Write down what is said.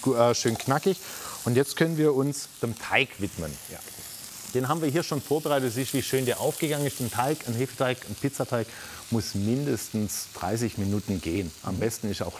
schön knackig. Und jetzt können wir uns dem Teig widmen. Ja. Den haben wir hier schon vorbereitet. Siehst, wie schön der aufgegangen ist. Ein Teig, ein Hefeteig, ein Pizzateig muss mindestens 30 Minuten gehen. Am besten ist auch